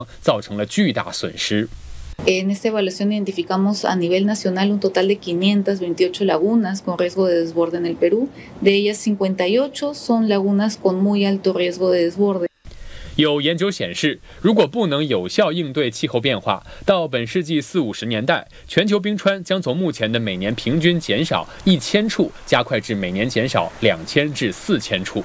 造成了巨大损失。 En esta evaluación identificamos a nivel nacional un total de 528 lagunas con riesgo de desborde en el Perú. De ellas, 58 son lagunas con muy alto riesgo de desborde. 有研究显示，如果不能有效应对气候变化，到本世纪40-50年代，全球冰川将从目前的每年平均减少1000处，加快至每年减少2000至4000处。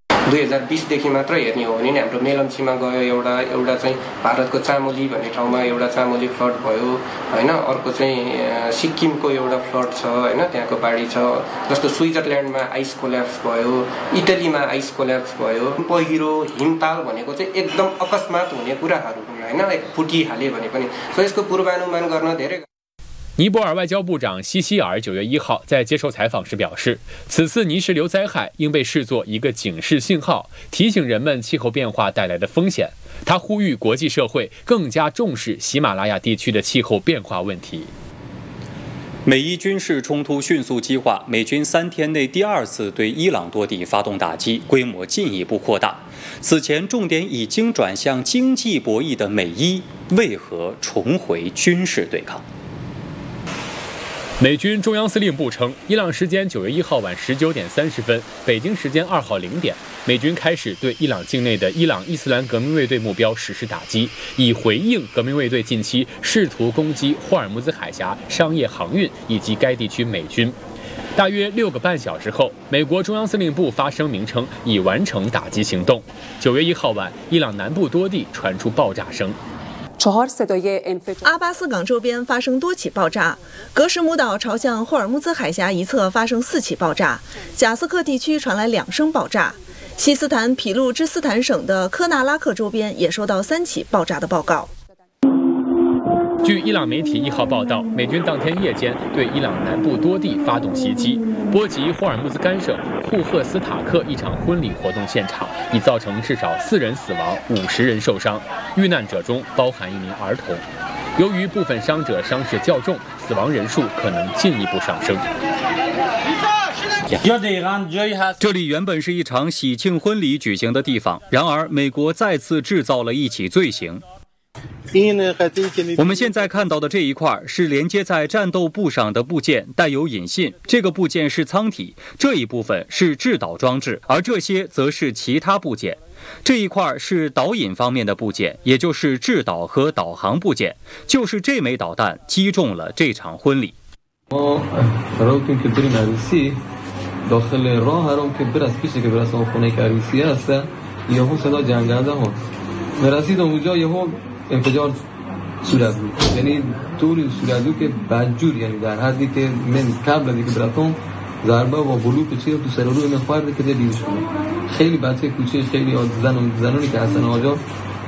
2020देखि मात्र हेर्ने हो भने हाम्रो मेलम्चीमा गयो एउटा चाहिँ भारतको चामोली भन्ने ठाउँमा एउटा चामोली फ्लड भयो हैन अर्को चाहिँ सिक्किमको एउटा फ्लड छ हैन त्यहाँको बाढी छ जस्तो स्विजरल्यान्डमा आइस कोल्याप्स भयो इटलीमा आइस कोल्याप्स भयो पहिरो हिमताल भनेको चाहिँ एकदम अकस्मात हुने कुराहरू हुन् हैन फुटिहाले भने पनि सो यसको पूर्वानुमान गर्न धेरै 尼泊尔外交部长西希尔9月1号在接受采访时表示，此次泥石流灾害应被视作一个警示信号，提醒人们气候变化带来的风险。他呼吁国际社会更加重视喜马拉雅地区的气候变化问题。 美伊军事冲突迅速激化，美军3天内第2次对伊朗多地发动打击，规模进一步扩大。此前重点已经转向经济博弈的美伊，为何重回军事对抗？ 美军中央司令部称，伊朗时间9月1号晚19点30分，北京时间2号0点，美军开始对伊朗境内的伊朗伊斯兰革命卫队目标实施打击，以回应革命卫队近期试图攻击霍尔木兹海峡商业航运以及该地区美军。大约6个半小时后，美国中央司令部发声明称已完成打击行动。9月1号晚，伊朗南部多地传出爆炸声。 阿巴斯港周边发生多起爆炸，格什姆岛朝向霍尔木兹海峡一侧发生4起爆炸，贾斯克地区传来2声爆炸，西斯坦匹路支斯坦省的科纳拉克周边也收到3起爆炸的报告。 据伊朗媒体1号报道，美军当天夜间对伊朗南部多地发动袭击，波及霍尔木兹干省库赫斯塔克一场婚礼活动现场，已造成至少4人死亡，50人受伤，遇难者中包含1名儿童。由于部分伤者伤势较重，死亡人数可能进一步上升。 这里原本是一场喜庆婚礼举行的地方，然而美国再次制造了一起罪行。我们现在看到的这一块是连接在战斗部上的部件，带有引信，这个部件是舱体，这一部分是制导装置，而这些则是其他部件。这一块是导引方面的部件，也就是制导和导航部件，就是这枚导弹击中了这场婚礼。 انفجار صورت بود یعنی طوری صورت بود که بدجور یعنی در حدی که من قبل از اینکه براتون ضربه و بلوک چیه تو سر روی من خورده که دیده شده خیلی بچه کوچه خیلی زنانی که حسن آجا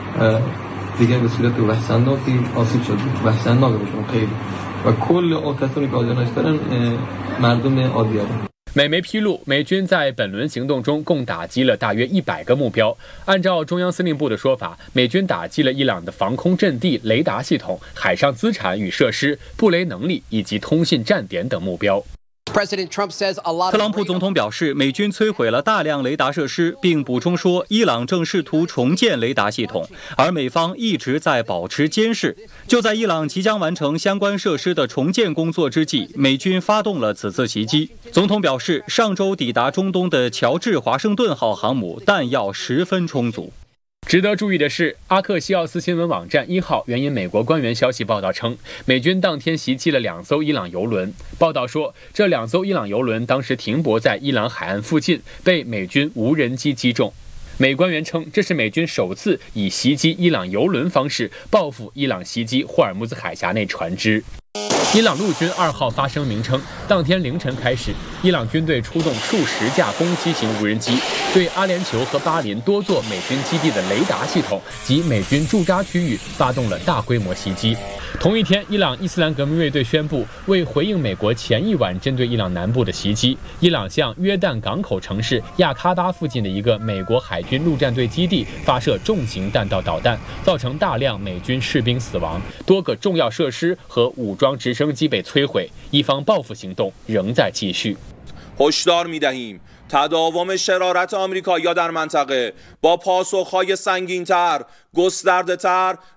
دیگه به صورت وحشتناکی آسیب شد وحشتناک بشون خیلی و کل کسانی که آجانش دارن مردم عادی هستند。 美媒披露，美军在本轮行动中共打击了大约100个目标。按照中央司令部的说法，美军打击了伊朗的防空阵地、雷达系统、海上资产与设施、布雷能力以及通信站点等目标。 特朗普总统表示，美军摧毁了大量雷达设施，并补充说，伊朗正试图重建雷达系统，而美方一直在保持监视。就在伊朗即将完成相关设施的重建工作之际，美军发动了此次袭击。总统表示，上周抵达中东的乔治华盛顿号航母弹药十分充足。 值得注意的是，阿克西奥斯新闻网站1号援引美国官员消息报道称，美军当天袭击了2艘伊朗油轮。报道说，这2艘伊朗油轮当时停泊在伊朗海岸附近，被美军无人机击中。美官员称，这是美军首次以袭击伊朗油轮方式报复伊朗袭击霍尔木兹海峡内船只。伊朗陆军2号发声明称，当天凌晨开始，伊朗军队出动数十架攻击型无人机，对阿联酋和巴林多座美军基地的雷达系统及美军驻扎区域发动了大规模袭击。同一天，伊朗伊斯兰革命卫队宣布，为回应美国前一晚针对伊朗南部的袭击，伊朗向约旦港口城市亚喀巴附近的一个美国海军陆战队基地发射重型弹道导弹，造成大量美军士兵死亡，多个重要设施和武装直升机被摧毁。一方报复行动仍在继续。 هشدار می‌دهیم تداوم شرارت آمریکایی‌ها در منطقه با پاسخ‌های سنگین‌تر، گسترده‌تر